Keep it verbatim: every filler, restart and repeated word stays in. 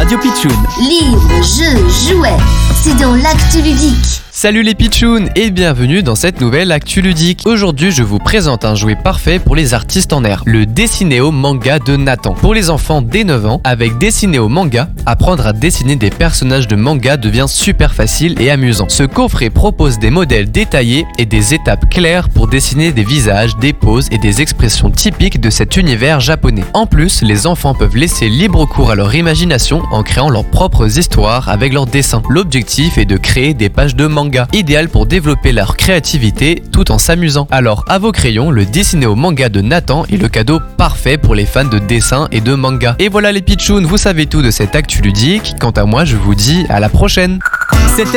Radio Pitchoun. Livres, jeux, jouets, c'est dans l'actu ludique. Salut les pitchouns et bienvenue dans cette nouvelle actu ludique. Aujourd'hui je vous présente un jouet parfait pour les artistes en herbe, le Dessinéo Manga de Nathan. Pour les enfants dès neuf ans, avec Dessinéo Manga, apprendre à dessiner des personnages de manga devient super facile et amusant. Ce coffret propose des modèles détaillés et des étapes claires pour dessiner des visages, des poses et des expressions typiques de cet univers japonais. En plus, les enfants peuvent laisser libre cours à leur imagination en créant leurs propres histoires avec leurs dessins. L'objectif est de créer des pages de manga, idéal pour développer leur créativité tout en s'amusant. Alors à vos crayons, le Dessinéo Manga de Nathan est le cadeau parfait pour les fans de dessin et de manga. Et voilà les pitchouns, vous savez tout de cette actu ludique. Quant à moi, je vous dis à la prochaine. C'était